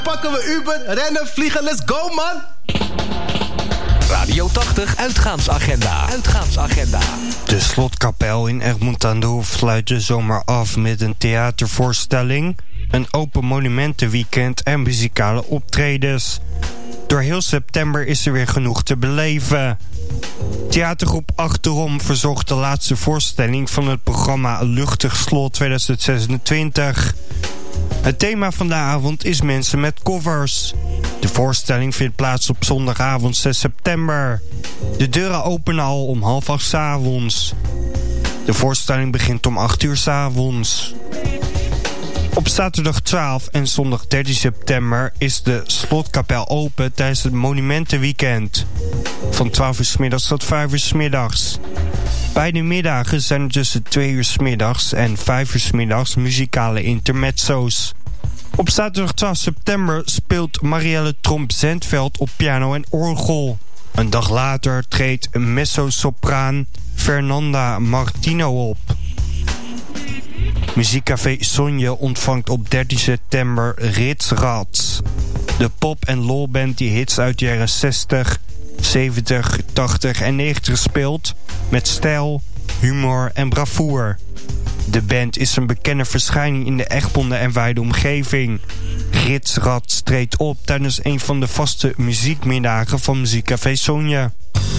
Pakken we Uber, rennen, vliegen, let's go man! Radio 80 uitgaansagenda. De Slotkapel in Egmond aan de Hoef sluit de zomer af met een theatervoorstelling, een open monumentenweekend en muzikale optredens. Door heel september is er weer genoeg te beleven. Theatergroep Achterom verzorgt de laatste voorstelling van het programma Luchtig Slot 2026. Het thema van de avond is mensen met covers. De voorstelling vindt plaats op zondagavond 6 september. De deuren openen al om 7:30 s'avonds. De voorstelling begint om 8:00 s'avonds. Op zaterdag 12 en zondag 13 september is de Slotkapel open tijdens het Monumentenweekend. Van 12:00 's middags tot 5:00 's middags. Beide middagen zijn er tussen 2:00 's middags en 5:00 's middags muzikale intermezzo's. Op zaterdag 12 september speelt Marielle Tromp-Zendveld op piano en orgel. Een dag later treedt mezzosopraan Fernanda Martino op. Muziekcafé Sonje ontvangt op 13 september Rits Rats. De pop- en lolband die hits uit de jaren 60, 70, 80 en 90 speelt met stijl, humor en bravoure. De band is een bekende verschijning in de Egmonde en wijde omgeving. Rits Rats treedt op tijdens een van de vaste muziekmiddagen van Muziekcafé Sonje.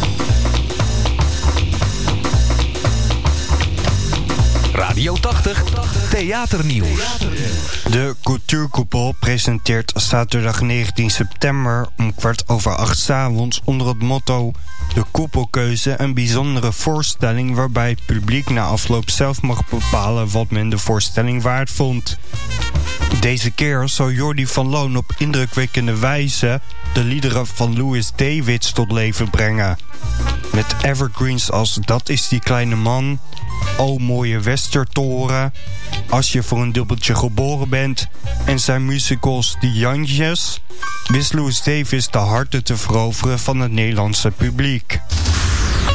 Radio 80 Theaternieuws. De Cultuurkoepel presenteert zaterdag 19 september om 7:15 s'avonds onder het motto De Koepelkeuze een bijzondere voorstelling waarbij het publiek na afloop zelf mag bepalen wat men de voorstelling waard vond. Deze keer zal Jordi van Loon op indrukwekkende wijze de liederen van Louis Davids tot leven brengen. Met evergreens als Dat is die kleine man, O mooie Westertoren, Als je voor een dubbeltje geboren bent en zijn musicals Die Jantjes, wist Louis Davids de harten te veroveren van het Nederlandse publiek.